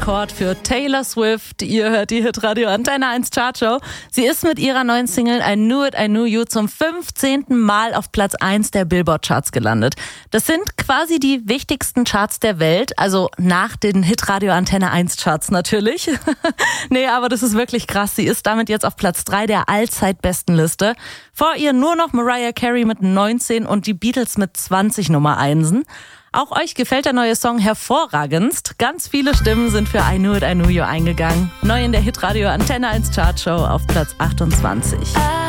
Chord für Taylor Swift. Ihr hört die Hitradio Antenne 1 Chartshow. Sie ist mit ihrer neuen Single I Knew It, I Knew You zum 15. Mal auf Platz 1 der Billboard-Charts gelandet. Das sind quasi die wichtigsten Charts der Welt, also nach den Hitradio Antenne 1 Charts natürlich. Nee, aber das ist wirklich krass. Sie ist damit jetzt auf Platz 3 der Allzeitbestenliste. Vor ihr nur noch Mariah Carey mit 19 und die Beatles mit 20 Nummer 1. Auch euch gefällt der neue Song hervorragendst. Ganz viele Stimmen sind für I Knew It, I Knew You eingegangen. Neu in der Hitradio Antenne 1 Chartshow auf Platz 28.